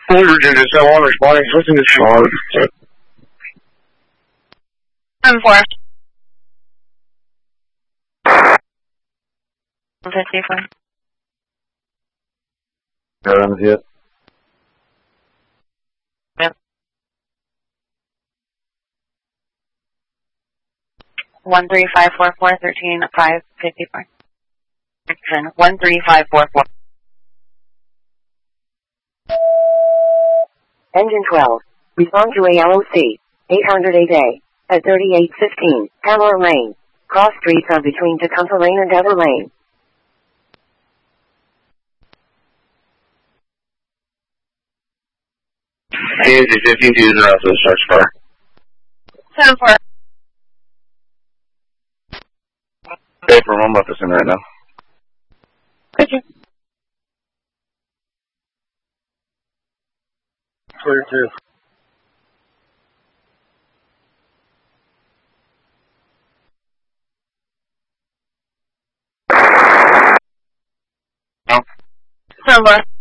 Fullerton is so unresponding. Switching to Charlotte. 7-4. 54. Got on the hit. Yep. 13544 13544. 13544. Engine 12. Respond to ALOC. 808A. At 3815. Hammer Lane. Cross streets are between Tecumseh Lane and Dever Lane. Kansas 15-2 out to the search bar. 7-4. Okay, for one left us in right now. Thank you. Clear 2. Number.